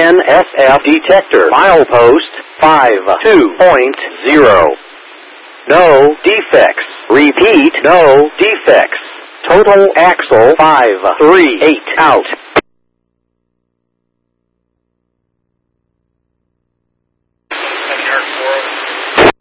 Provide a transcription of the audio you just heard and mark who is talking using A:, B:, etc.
A: NSF detector. Milepost 52.0. No defects. Repeat, no defects. Total axle 538 out.